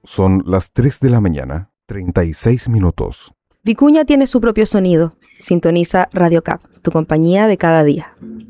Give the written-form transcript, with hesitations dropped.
Son las 3 de la mañana, 36 minutos. Vicuña tiene su propio sonido. Sintoniza Radio Cap, tu compañía de cada día.